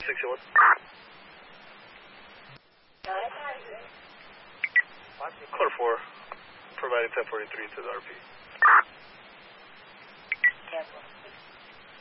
61. Quarter 4, providing 1043 to the RP.